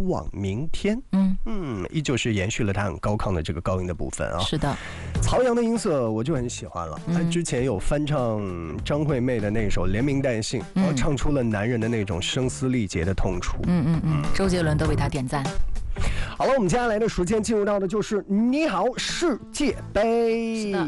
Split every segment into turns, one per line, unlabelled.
望明天。依旧是延续了他很高亢的这个高音的部分啊。
是的，
曹阳的音色我就很喜欢了。他之前有翻唱张惠妹的那首《连名带姓》，唱出了男人的那种声嘶力竭的痛楚。
周杰伦都为他点赞。
好了，我们接下来的时间进入到的就是你好世界杯。
是的。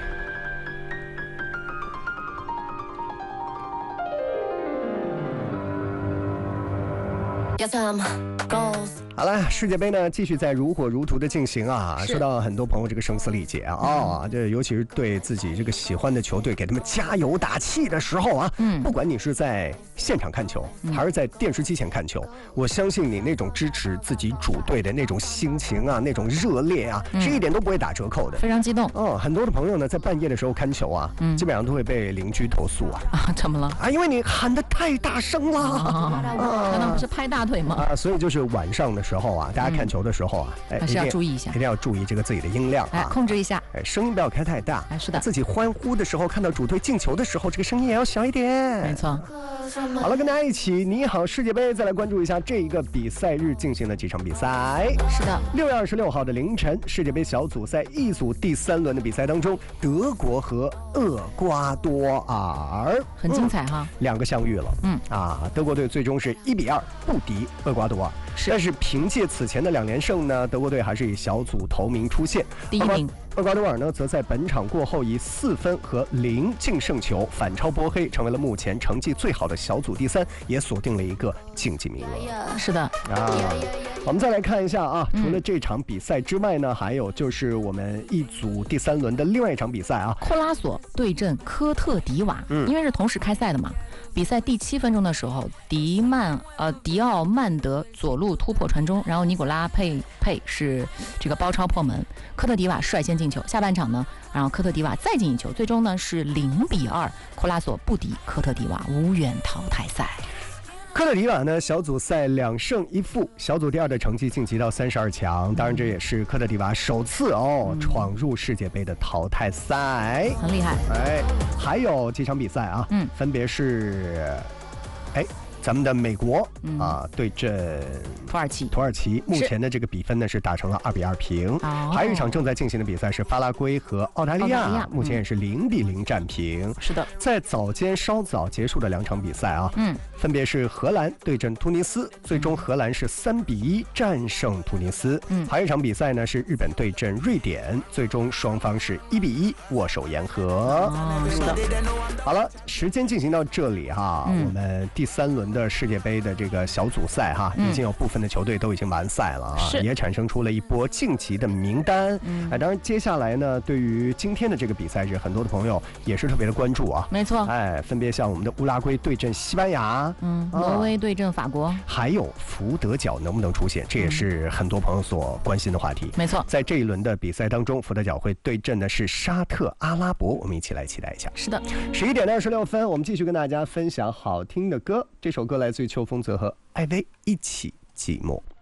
好了，世界杯呢继续在如火如荼的进行啊！说到很多朋友这个声嘶力竭啊，这尤其是对自己这个喜欢的球队给他们加油打气的时候啊，不管你是在现场看球还是在电视机前看球，我相信你那种支持自己主队的那种心情啊，那种热烈啊，是一点都不会打折扣的，
非常激动。
很多的朋友呢在半夜的时候看球啊，基本上都会被邻居投诉
怎么了
因为你喊得太大声了
难道不是拍大腿吗？
所以就是晚上的时候啊，大家看球的时候啊，
还是要注意一下，
一定要注意这个自己的音量
控制一下，
声音不要开太大。
是的，
自己欢呼的时候，看到主队进球的时候，这个声音也要小一点。
没错。
好了，跟大家一起你好世界杯，再来关注一下这一个比赛日进行的几场比赛。
是的
，6月26号的凌晨，世界杯小组赛一组第3轮的比赛当中，德国和厄瓜多尔
很精彩哈
，2个相遇了。德国队最终是1-2不敌厄瓜多尔。但是凭借此前的2连胜呢，德国队还是以小组头名出现，
第1名。
厄瓜多尔呢，则在本场过后以4分和0净胜球反超波黑，成为了目前成绩最好的小组第3，也锁定了一个晋级名额。
是的
我们再来看一下除了这场比赛之外呢，还有就是我们一组第3轮的另外一场比赛
库拉索对阵科特迪瓦，因为是同时开赛的嘛。比赛第7分钟的时候，迪奥曼德左路突破传中，然后尼古拉佩是这个包抄破门，科特迪瓦率先进球。下半场呢，然后科特迪瓦再进一球，最终呢是0-2，库拉索不敌科特迪瓦，无缘淘汰赛。
科特迪瓦呢，小组赛2胜1负，小组第2的成绩晋级到32强。当然，这也是科特迪瓦首次闯入世界杯的淘汰赛，
很厉害。
还有几场比赛分别是咱们的美国对阵
土
耳其，目前的这个比分呢是打成了2-2平。还有一场正在进行的比赛是巴拉圭和澳大利亚，目前也是0-0战平。
是的，
在稍早结束的2场比赛分别是荷兰对阵突尼斯，最终荷兰是3-1战胜突尼斯。还有一场比赛呢是日本对阵瑞典，最终双方是1-1握手言和。
是的。
好了，时间进行到这里我们第3轮的世界杯的这个小组赛已经有部分的球队都已经完赛了也产生出了一波晋级的名单。当然接下来呢，对于今天的这个比赛日，很多的朋友也是特别的关注
没错。
分别像我们的乌拉圭对阵西班牙，
挪威对阵法国，
还有福德角能不能出现，这也是很多朋友所关心的话题。
没错，
在这一轮的比赛当中，福德角会对阵的是沙特阿拉伯，我们一起来期待一下。
是的
，11点26分，我们继续跟大家分享好听的歌。这首歌来自于邱锋泽和艾薇，一起寂寞。